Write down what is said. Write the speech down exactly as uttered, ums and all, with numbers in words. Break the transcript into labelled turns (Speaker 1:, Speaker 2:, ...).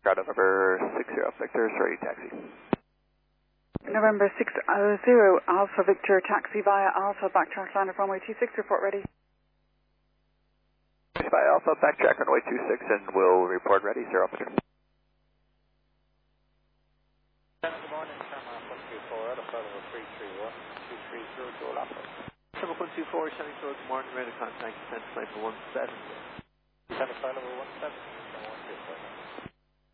Speaker 1: Got November six zero Victor, ready taxi.
Speaker 2: November six zero Alpha Victor, taxi via Alpha, backtrack line of runway two six, report ready.
Speaker 1: By Alpha, backtrack runway two six, and we'll report ready, zero Victor.
Speaker 3: Good morning, Shamrock one two four, out of Bravo three three one, two three zero, Joel Alpha.
Speaker 4: Shamrock one two four, Shannon Road, good morning, radar contact, descent flight for one seven.
Speaker 3: Descent flight level one seven.